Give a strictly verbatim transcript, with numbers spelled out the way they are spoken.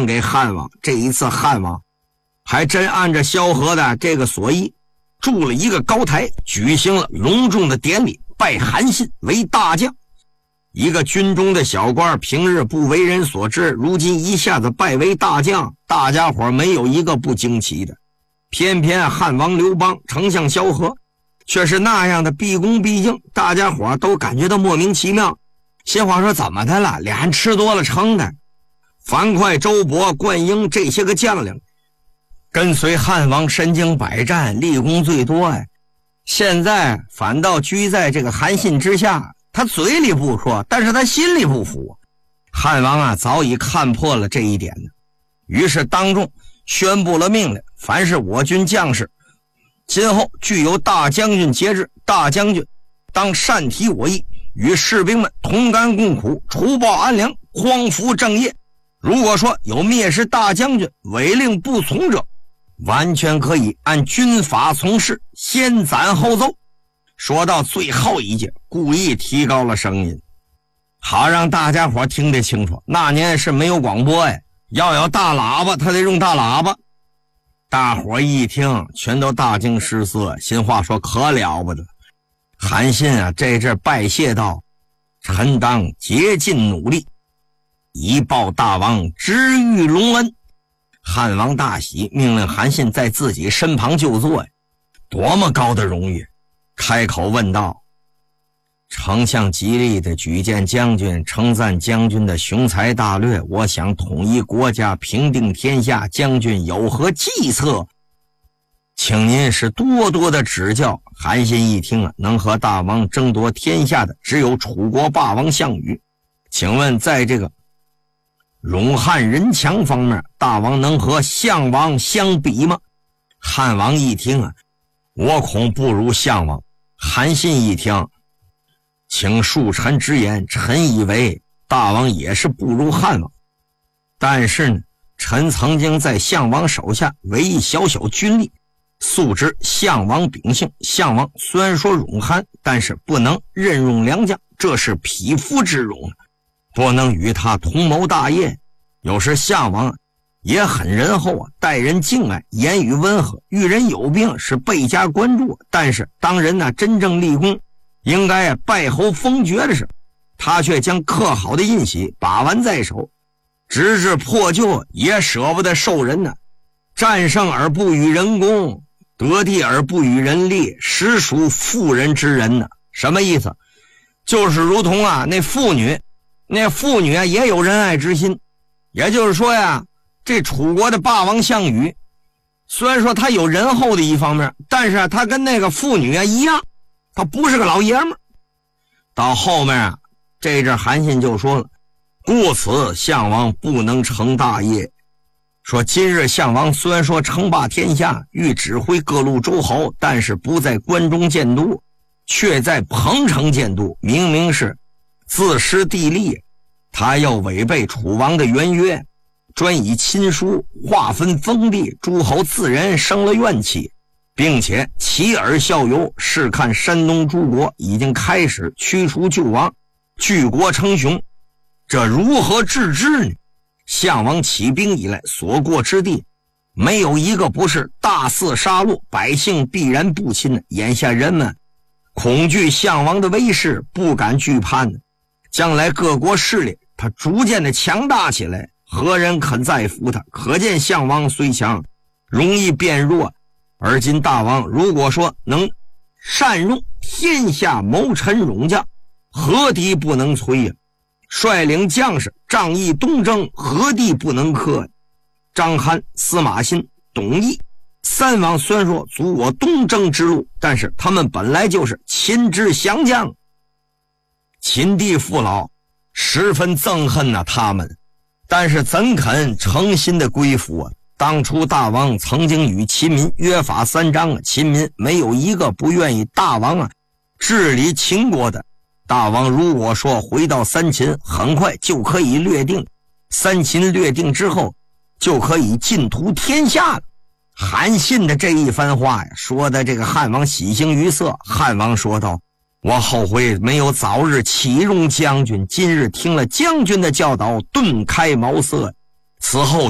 献给汉王。这一次汉王还真按照萧何的这个所议，筑了一个高台，举行了隆重的典礼，拜韩信为大将。一个军中的小官，平日不为人所知，如今一下子拜为大将，大家伙没有一个不惊奇的。偏偏汉王刘邦、丞相萧何却是那样的毕恭毕敬，大家伙都感觉到莫名其妙。心话说怎么的了？俩人吃多了撑的。樊哙、周勃、灌婴这些个将领跟随汉王身经百战，立功最多呀。现在反倒居在这个韩信之下，他嘴里不说，但是他心里不服。汉王啊，早已看破了这一点呢，于是当众宣布了命令：凡是我军将士，今后具有大将军节制，大将军当善提我意，与士兵们同甘共苦，除暴安良，匡扶正业。如果说有蔑视大将军违令不从者，完全可以按军法从事，先斩后奏。说到最后一节，故意提高了声音，好让大家伙听得清楚。那年是没有广播呀，要有大喇叭他得用大喇叭。大伙一听全都大惊失色，心话说可了不得。韩信啊，这阵拜谢道：臣当竭尽努力，以报大王知遇隆恩。汉王大喜，命令韩信在自己身旁就坐呀，多么高的荣誉！开口问道：丞相极力的举荐将军，称赞将军的雄才大略，我想统一国家，平定天下，将军有何计策？请您是多多的指教。韩信一听啊，能和大王争夺天下的只有楚国霸王项羽，请问在这个勇悍人强方面，大王能和项王相比吗？汉王一听啊，我恐不如项王。韩信一听，请恕臣直言，臣以为大王也是不如汉王，但是呢，臣曾经在项王手下为一小小军吏，素知项王秉性。项王虽然说勇悍，但是不能任用良将，这是匹夫之勇，不能与他同谋大业。有时项王也很仁厚啊，待人敬爱，言语温和，遇人有病是倍加关注。但是当人呢真正立功，应该拜侯封爵的时候，他却将刻好的印玺把玩在手，直至破旧也舍不得受人呢。战胜而不与人功，得地而不与人利，实属妇人之仁呢。什么意思？就是如同啊那妇女，那妇女啊也有仁爱之心。也就是说呀，这楚国的霸王项羽，虽然说他有仁厚的一方面，但是啊他跟那个妇女啊一样，他不是个老爷们儿。到后面啊，这阵韩信就说了：故此项王不能成大业。说今日项王虽然说称霸天下，欲指挥各路诸侯，但是不在关中建都，却在彭城建都，明明是自失地利。他要违背楚王的原约，专以亲疏划分封地，诸侯自然生了怨气，并且起而效尤。试看山东诸国已经开始驱除旧王，举国称雄，这如何治之呢？项王起兵以来所过之地，没有一个不是大肆杀戮，百姓必然不亲的。眼下人们恐惧项王的威势，不敢惧叛的。将来各国势力他逐渐的强大起来，何人肯再服他？可见项王虽强，容易变弱。而今大王如果说能善用天下谋臣勇将，何敌不能摧呀？率领将士仗义东征，何地不能克？张邯、司马欣、董翳三王虽然说阻我东征之路，但是他们本来就是秦之降将。秦帝父老十分憎恨啊他们，但是怎肯诚心的归服啊？当初大王曾经与秦民约法三章啊，秦民没有一个不愿意大王啊治理秦国的。大王如果说回到三秦，很快就可以略定，三秦略定之后就可以尽图天下了。韩信的这一番话呀，说的这个汉王喜形于色。汉王说道：我后悔没有早日启用将军，今日听了将军的教导，顿开茅塞。此后